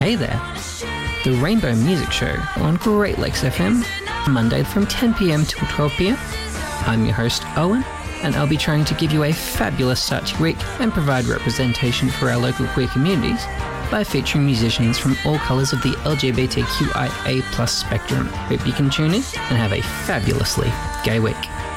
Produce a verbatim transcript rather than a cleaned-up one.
Hey there, the Rainbow Music Show on Great Lakes F M, Monday from ten p.m. till twelve p.m. I'm your host, Owen, and I'll be trying to give you a fabulous start to your week and provide representation for our local queer communities by featuring musicians from all colours of the L G B T Q I A plus spectrum. Hope you can tune in and have a fabulously gay week.